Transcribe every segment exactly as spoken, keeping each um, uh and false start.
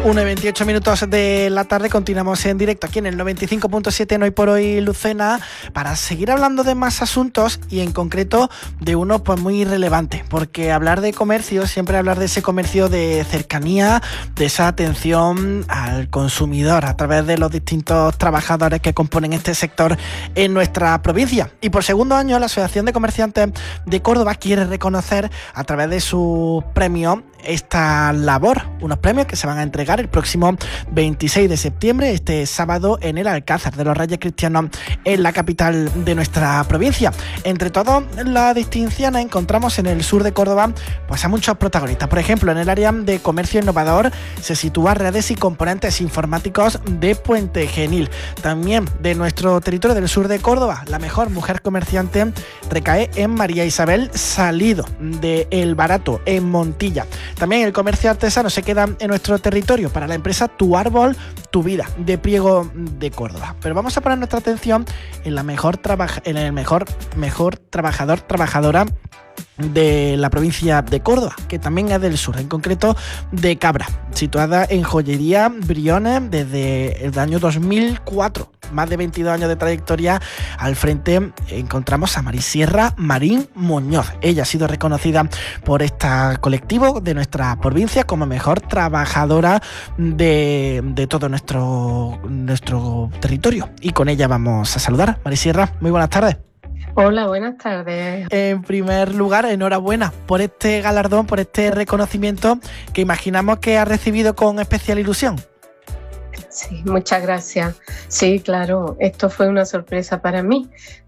una y veintiocho minutos de la tarde, continuamos en directo aquí en el noventa y cinco punto siete en Hoy por Hoy Lucena para seguir hablando de más asuntos y en concreto de uno pues muy relevante, porque hablar de comercio, siempre hablar de ese comercio de cercanía, de esa atención al consumidor a través de los distintos trabajadores que componen este sector en nuestra provincia. Y por segundo año la Asociación de Comerciantes de Córdoba quiere reconocer a través de su premio esta labor, unos premios que se van a entregar el próximo veintiséis de septiembre, este sábado, en el Alcázar de los Reyes Cristianos, en la capital de nuestra provincia. Entre todas las distinciones encontramos en el sur de Córdoba pues a muchos protagonistas. Por ejemplo, en el área de comercio innovador se sitúa Redes y Componentes Informáticos de Puente Genil. También de nuestro territorio del sur de Córdoba, la mejor mujer comerciante recae en María Isabel Salido, de El Barato, en Montilla. También el comercio artesano se queda en nuestro territorio para la empresa Tu Árbol, Tu Vida, de Priego de Córdoba. Pero vamos a poner nuestra atención en la mejor trabaja, en el mejor, mejor trabajador, trabajadora de la provincia de Córdoba, que también es del sur, en concreto de Cabra, situada en Joyería Briones desde el año dos mil cuatro. Más de veintidós años de trayectoria al frente. Encontramos a Marisierra Marín Muñoz. Ella ha sido reconocida por este colectivo de nuestra provincia como mejor trabajadora de, de todo nuestro, nuestro territorio. Y con ella vamos a saludar. Marisierra, muy buenas tardes. Hola, buenas tardes. En primer lugar, enhorabuena por este galardón, por este reconocimiento que imaginamos que ha recibido con especial ilusión. Sí, muchas gracias. Sí, claro, esto fue una sorpresa para mí,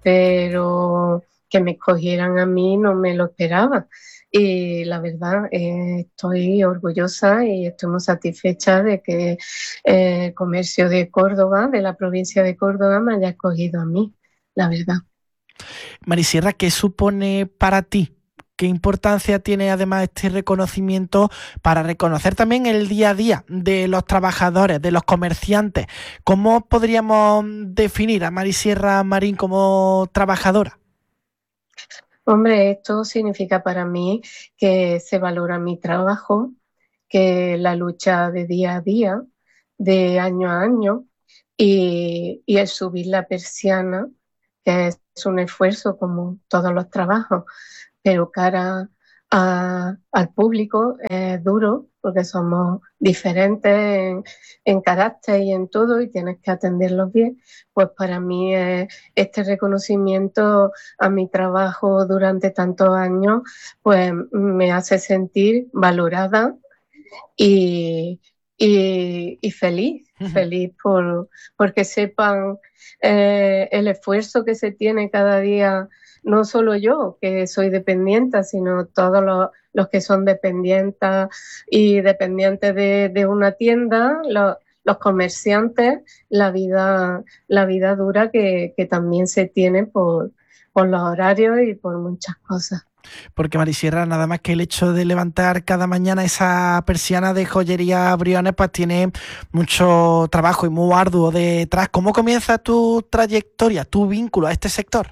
pero que me escogieran a mí no me lo esperaba. Y la verdad, eh, estoy orgullosa y estoy muy satisfecha de que eh, el comercio de Córdoba, de la provincia de Córdoba, me haya escogido a mí, la verdad. Marisierra, ¿qué supone para ti? ¿Qué importancia tiene además este reconocimiento para reconocer también el día a día de los trabajadores, de los comerciantes? ¿Cómo podríamos definir a Marisierra Marín como trabajadora? Hombre, esto significa para mí que se valora mi trabajo, que la lucha de día a día, de año a año, y, y el subir la persiana, que es un esfuerzo como todos los trabajos, pero cara a, al público es duro porque somos diferentes en, en carácter y en todo y tienes que atenderlos bien. Pues para mí eh, este reconocimiento a mi trabajo durante tantos años pues me hace sentir valorada y, y, y feliz, uh-huh. feliz por porque sepan eh, el esfuerzo que se tiene cada día. No solo yo, que soy dependiente, sino todos los, los que son dependientes y dependientes de, de una tienda, los, los comerciantes, la vida, la vida dura que, que también se tiene por, por los horarios y por muchas cosas. Porque Marisierra, nada más que el hecho de levantar cada mañana esa persiana de Joyería Briones, pues tiene mucho trabajo y muy arduo detrás. ¿Cómo comienza tu trayectoria, tu vínculo a este sector?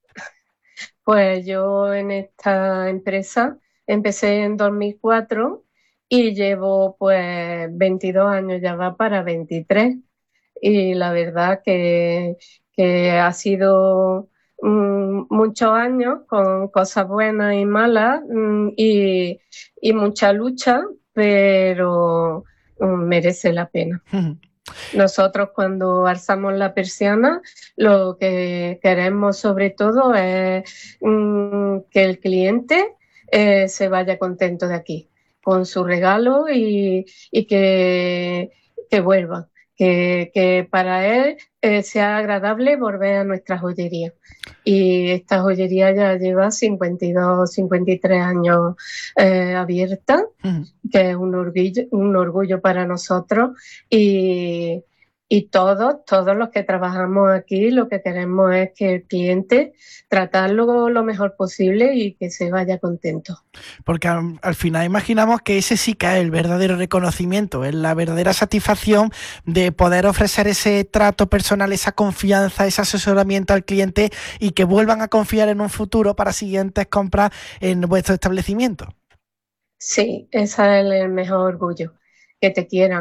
Pues yo en esta empresa empecé en dos mil cuatro y llevo pues veintidós años, ya va para veintitrés. Y la verdad que, que ha sido mmm, muchos años con cosas buenas y malas mmm, y, y mucha lucha, pero mmm, merece la pena. Nosotros cuando alzamos la persiana lo que queremos sobre todo es mmm, que el cliente eh, se vaya contento de aquí con su regalo y, y que, que vuelva, que, que para él eh, sea agradable volver a nuestra joyería. Y esta joyería ya lleva cincuenta y dos, cincuenta y tres años eh, abierta, uh-huh. que es un orgullo, un orgullo para nosotros y, y todos, todos los que trabajamos aquí lo que queremos es que el cliente tratarlo lo mejor posible y que se vaya contento. Porque al, al final imaginamos que ese sí que es el verdadero reconocimiento, es la verdadera satisfacción de poder ofrecer ese trato personal, esa confianza, ese asesoramiento al cliente y que vuelvan a confiar en un futuro para siguientes compras en vuestro establecimiento. Sí, ese es el mejor orgullo, que te quieran,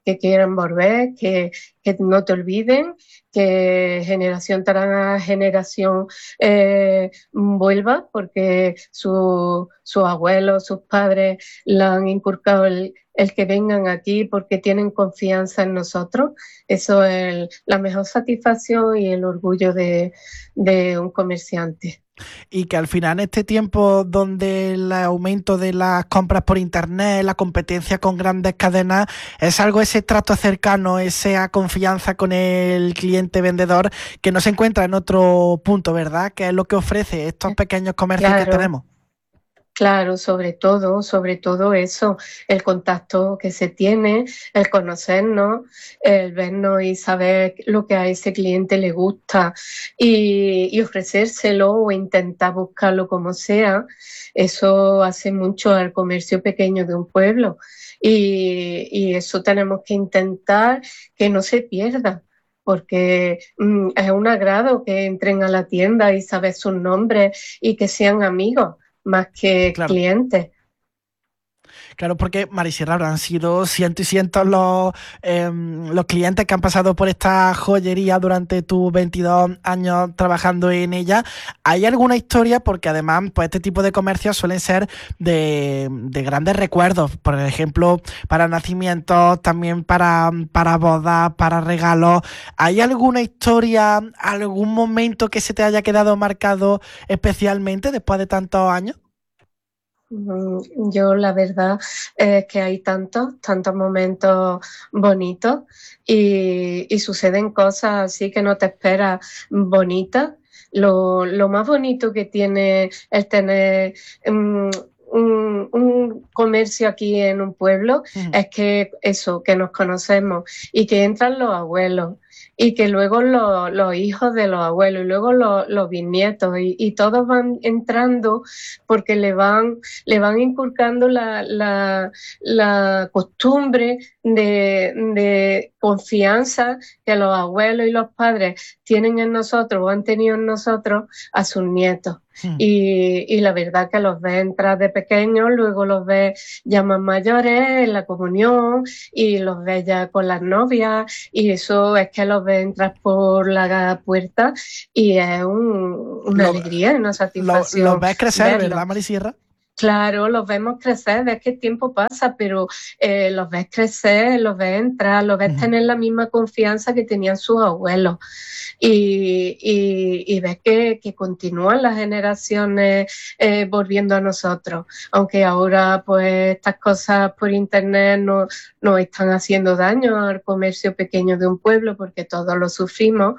que quieran volver, que, que no te olviden, que generación tras generación eh, vuelva, porque su, sus abuelos, sus padres le han inculcado el, el que vengan aquí porque tienen confianza en nosotros. Eso es el, la mejor satisfacción y el orgullo de, de un comerciante. Y que al final, en este tiempo donde el aumento de las compras por internet, la competencia con grandes cadenas, es algo, ese trato cercano, esa confianza con el cliente vendedor que no se encuentra en otro punto, ¿verdad? Que es lo que ofrece estos pequeños comercios claro. que tenemos. Claro, sobre todo, sobre todo eso, el contacto que se tiene, el conocernos, el vernos y saber lo que a ese cliente le gusta y, y ofrecérselo o intentar buscarlo como sea, eso hace mucho al comercio pequeño de un pueblo y, y eso tenemos que intentar que no se pierda. Porque mm, es un agrado que entren a la tienda y saber sus nombres y que sean amigos más que claro. clientes. Claro, porque Marisierra, habrán sido cientos y cientos los, eh, los clientes que han pasado por esta joyería durante tus veintidós años trabajando en ella. ¿Hay alguna historia? Porque además, pues este tipo de comercios suelen ser de, de grandes recuerdos. Por ejemplo, para nacimientos, también para, para bodas, para regalos. ¿Hay alguna historia, algún momento que se te haya quedado marcado especialmente después de tantos años? Yo la verdad es que hay tantos, tantos momentos bonitos y, y suceden cosas así que no te esperas bonitas. Lo, lo más bonito que tiene es tener um, un, un comercio aquí en un pueblo, uh-huh. es que eso, que nos conocemos y que entran los abuelos. Y que luego los, los hijos de los abuelos y luego los, los bisnietos y, y todos van entrando porque le van, le van inculcando la, la, la costumbre de, de confianza que los abuelos y los padres tienen en nosotros o han tenido en nosotros a sus nietos. Hmm. Y, y la verdad que los ves entrar de pequeños, luego los ves ya más mayores en la comunión y los ves ya con las novias y eso es que los ves entrar por la puerta y es un, una lo, alegría y una satisfacción. Los lo ves crecer, verlo. ¿Verdad, Marisierra? Claro, los vemos crecer, ves que el tiempo pasa, pero eh, los ves crecer, los ves entrar, los ves uh-huh. tener la misma confianza que tenían sus abuelos y, y, y ves que, que continúan las generaciones eh, volviendo a nosotros, aunque ahora pues estas cosas por internet no, no están haciendo daño al comercio pequeño de un pueblo porque todos lo sufrimos,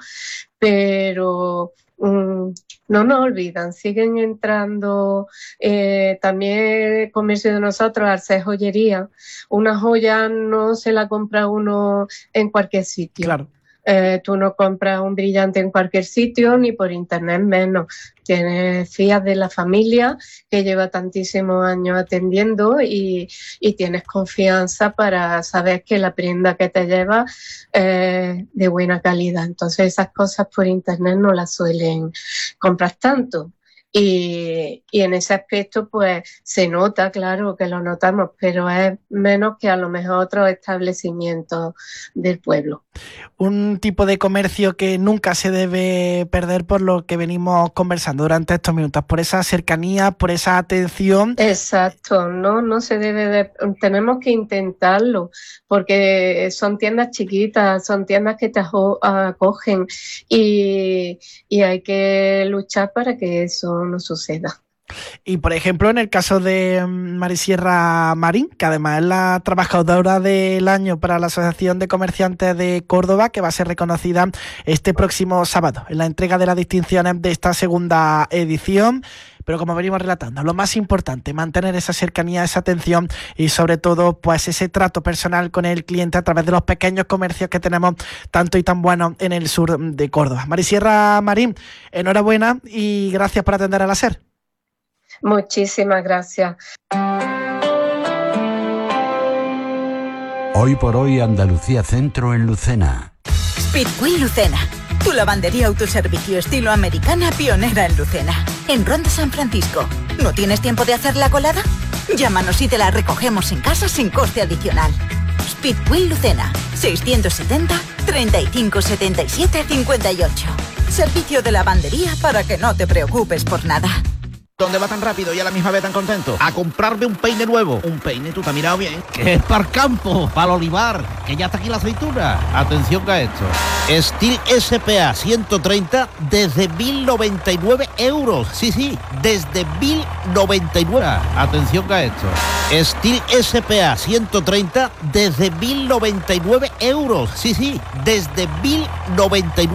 pero um, no nos olvidan, siguen entrando eh, también el comercio de nosotros al ser joyería. Una joya no se la compra uno en cualquier sitio. Claro. Eh, tú no compras un brillante en cualquier sitio, ni por internet menos. Tienes fías de la familia que lleva tantísimos años atendiendo y, y tienes confianza para saber que la prenda que te lleva es de buena calidad. Entonces esas cosas por internet no las suelen comprar tanto. Y, y en ese aspecto pues se nota, claro que lo notamos, pero es menos que a lo mejor otros establecimientos del pueblo. Un tipo de comercio que nunca se debe perder por lo que venimos conversando durante estos minutos, por esa cercanía, por esa atención. Exacto, no, no se debe de, tenemos que intentarlo, porque son tiendas chiquitas, son tiendas que te acogen y, y hay que luchar para que eso no suceda. Y por ejemplo, en el caso de Marisierra Marín, que además es la trabajadora del año para la Asociación de Comerciantes de Córdoba, que va a ser reconocida este próximo sábado en la entrega de las distinciones de esta segunda edición. Pero como venimos relatando, lo más importante, mantener esa cercanía, esa atención y sobre todo pues ese trato personal con el cliente a través de los pequeños comercios que tenemos tanto y tan buenos en el sur de Córdoba. Marisierra Marín, enhorabuena y gracias por atender a la SER. Muchísimas gracias. Hoy por hoy Andalucía Centro en Lucena. Speedway Lucena, tu lavandería autoservicio estilo americana pionera en Lucena, en Ronda San Francisco. ¿No tienes tiempo de hacer la colada? Llámanos y te la recogemos en casa sin coste adicional. Speedwheel Lucena. seiscientos setenta, treinta y cinco, setenta y siete, cincuenta y ocho. Servicio de lavandería para que no te preocupes por nada. ¿Dónde va tan rápido y a la misma vez tan contento? A comprarme un peine nuevo. ¿Un peine? ¿Tú te has mirado bien? Que es para el campo, para el olivar, que ya está aquí la aceituna. Atención a esto. Steel S P A ciento treinta desde mil noventa y nueve euros. Sí, sí, desde mil noventa y nueve. Atención a esto. Steel S P A ciento treinta desde mil noventa y nueve euros. Sí, sí, desde mil noventa y nueve.